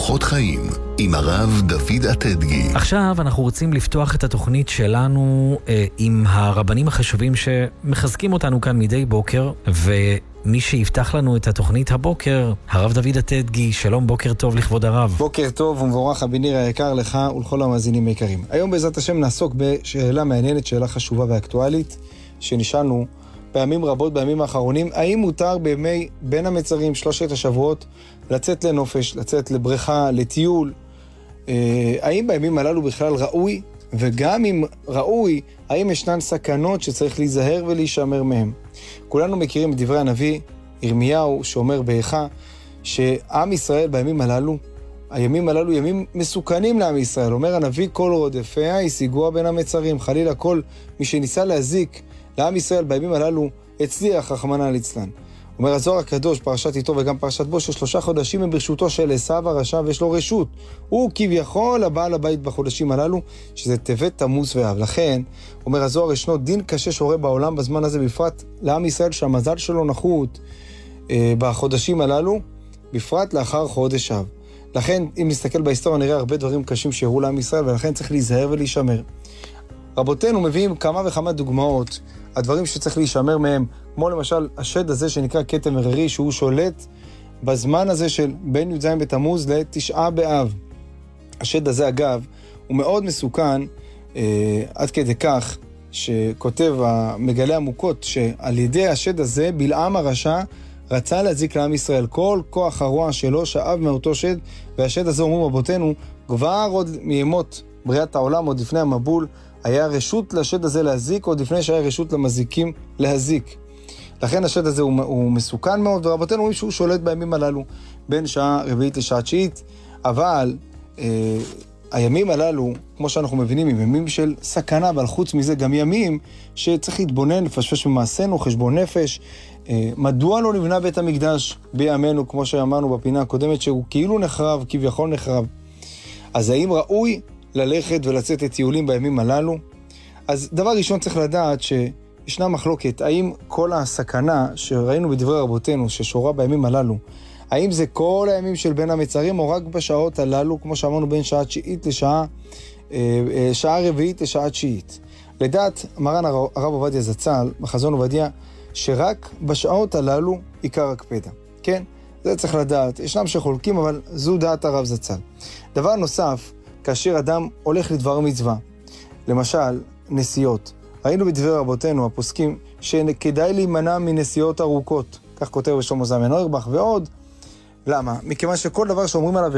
אורחות חיים עם הרב דוד אטדגי. עכשיו אנחנו רוצים לפתוח את התוכנית שלנו עם הרבנים החשובים שמחזקים אותנו כאן מדי בוקר, ומי שיפתח לנו את התוכנית הבוקר, הרב דוד אטדגי. שלום, בוקר טוב לכבוד הרב. בוקר טוב ומבורך הביניר היקר לך ולכל המאזינים היקרים. היום בעזרת השם נעסוק בשאלה מעניינת, שאלה חשובה ואקטואלית, שנשאלנו פעמים רבות בימים האחרונים: האם מותר בימי בין המצרים, 3 השבועות, לצאת לנופש, לצאת לבריכה, לטיול? האם בימים הללו בכלל ראוי? וגם אם ראוי, האם ישנן סכנות שצריך להיזהר ולהישמר מהם? כולנו מכירים את דברי הנביא ירמיהו שאומר באיכה שעם ישראל בימים הללו, הימים הללו ימים מסוכנים לעם ישראל. אומר הנביא: כל רודפיה ישיגוה בין המצרים. חלילה כל מי שניסה להזיק לעם ישראל בימים הללו הצליח, רחמנא ליצלן. אומר הזוהר הקדוש, פרשת איתו וגם פרשת בו, ש3 חודשים הם ברשותו של עשיו הרשע, ויש לו רשות. הוא כביכול הבעל הבית בחודשים הללו, שזה טבת, תמוז ואב. לכן, אומר הזוהר, ישנו דין קשה שורה בעולם בזמן הזה, בפרט לעם ישראל שהמזל שלו נחות בחודשים הללו, בפרט לאחר חודש אב. לכן, אם נסתכל בהיסטוריה, נראה הרבה דברים קשים שהראו לעם ישראל, ולכן צריך להיזהר ולהישמר. רבותינו מביאים כמה וכמה דוגמאות, הדברים שצריך להישמר מהם, כמו למשל השד הזה שנקרא כתם הררי, שהוא שולט בזמן הזה של בין י"ז בתמוז לתשעה באב. השד הזה אגב הוא מאוד מסוכן, עד כדי כך שכותב המגלה עמוקות שעל ידי השד הזה בלעם הרשע רצה להזיק לעם ישראל. כל כוח הרוע שלו שאב מאותו שד, והשד הזה, אומרים רבותינו, כבר עוד מימות בריאת העולם, עוד לפני המבול, היה רשות לשד הזה להזיק, עוד לפני שהיה רשות למזיקים להזיק. לכן השד הזה הוא מסוכן מאוד, ורבותינו אומרים שהוא שולט בימים הללו בין שעה רביעית לשעה תשיעית. אבל הימים הללו, כמו שאנחנו מבינים, הם ימים של סכנה, אבל חוץ מזה גם ימים שצריך להתבונן, לפשפש במעשינו, חשבון נפש. מדוע לא נבנה בית המקדש בימינו, כמו שאמרנו בפינה הקודמת, שהוא כאילו נחרב, כביכול נחרב? אז האם ראוי ללכת ולצאת לטיולים בימים הללו? אז דבר ראשון צריך לדעת שישנה מחלוקת, האם כל הסכנה שראינו בדברי רבותינו ששורה בימים הללו, האם זה כל הימים של בין המצרים, או רק בשעות הללו, כמו שאמרנו, בין שעה תשיעית שעה רביעית לשעה תשיעית? לדעת מרן הרב עובדיה זצ"ל בחזון עובדיה, שרק בשעות הללו עיקר הקפדה. כן? זה צריך לדעת. ישנם שחולקים, אבל זו דעת הרב זצ"ל. דבר נוסף, כאשר אדם הולך לדבר מצווה, למשל נסיעות, ראינו בדברי רבותינו הפוסקים שכדאי להימנע מנסיעות ארוכות, כך כותב בשלמה זלמן אוירבך ועוד. למה? מכיוון שכל דבר שאומרים עליו